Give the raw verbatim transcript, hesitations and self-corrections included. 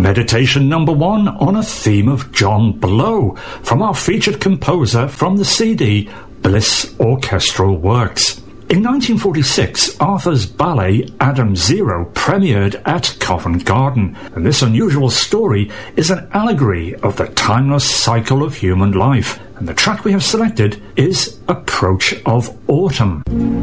Meditation number one on a theme of John Blow from our featured composer from the C D Bliss Orchestral Works. In nineteen forty-six, Arthur's ballet Adam Zero premiered at Covent Garden, and this unusual story is an allegory of the timeless cycle of human life, and the track we have selected is Approach of Autumn.